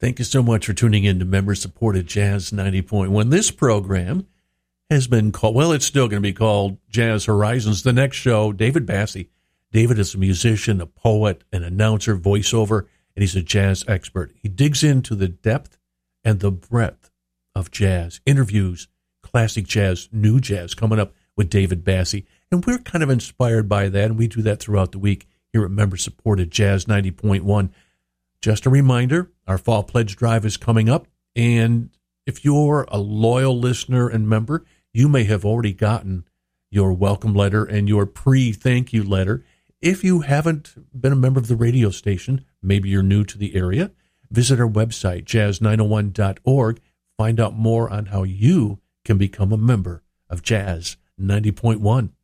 Thank you so much for tuning in to member-supported Jazz 90.1. This program has been called, well, it's still going to be called Jazz Horizons. The next show, David Bassie. David is a musician, a poet, an announcer, voiceover, and he's a jazz expert. He digs into the depth and the breadth of jazz, interviews, classic jazz, new jazz, coming up with David Bassie. And we're kind of inspired by that, and we do that throughout the week here at member-supported Jazz 90.1. Just a reminder, our Fall Pledge Drive is coming up, and if you're a loyal listener and member, you may have already gotten your welcome letter and your pre-thank you letter. If you haven't been a member of the radio station, maybe you're new to the area, visit our website, jazz901.org. Find out more on how you can become a member of Jazz 90.1.